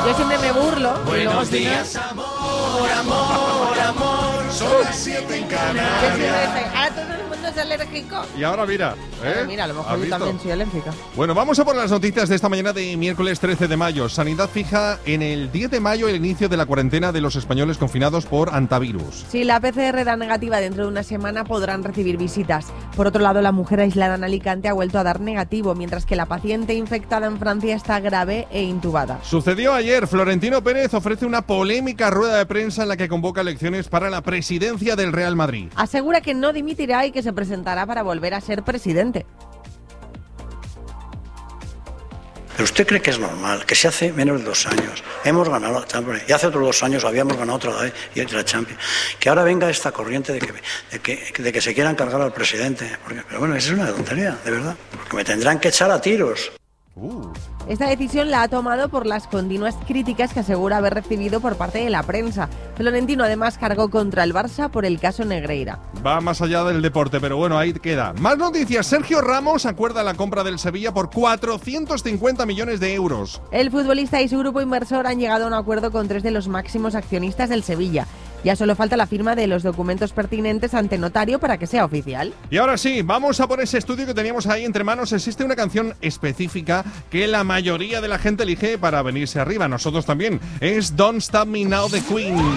Yo siempre me burlo. Buenos días, amor, amor, amor. Son las 7 en Canarias. Ahora todo el mundo es alérgico. Y ahora mira, Mira, a lo mejor ¿Has yo visto? también soy alérgica. Bueno, vamos a por las noticias de esta mañana de miércoles 13 de mayo. Sanidad fija en el 10 de mayo el inicio de la cuarentena de los españoles confinados por antivirus. Si la PCR da negativa dentro de una semana, podrán recibir visitas. Por otro lado, la mujer aislada en Alicante ha vuelto a dar negativo, mientras que la paciente infectada en Francia está grave e intubada. Sucedió ayer. Florentino Pérez ofrece una polémica rueda de prensa en la que convoca elecciones para la presidencia del Real Madrid. Asegura que no dimitirá y que se presentará para volver a ser presidente. ¿Pero usted cree que es normal que si hace menos de 2 años hemos ganado la Champions y hace otros 2 años habíamos ganado otra vez y la Champions, que ahora venga esta corriente de que se quieran cargar al presidente? Pero bueno, eso es una tontería, de verdad, porque me tendrán que echar a tiros. Esta decisión la ha tomado por las continuas críticas que asegura haber recibido por parte de la prensa. Florentino además cargó contra el Barça por el caso Negreira. Va más allá del deporte, pero bueno, ahí queda. Más noticias. Sergio Ramos acuerda la compra del Sevilla por 450 millones de euros. El futbolista y su grupo inversor han llegado a un acuerdo con 3 de los máximos accionistas del Sevilla. Ya solo falta la firma de los documentos pertinentes ante notario para que sea oficial. Y ahora sí, vamos a por ese estudio que teníamos ahí entre manos. Existe una canción específica que la mayoría de la gente elige para venirse arriba. Nosotros también. Es Don't Stop Me Now de Queen.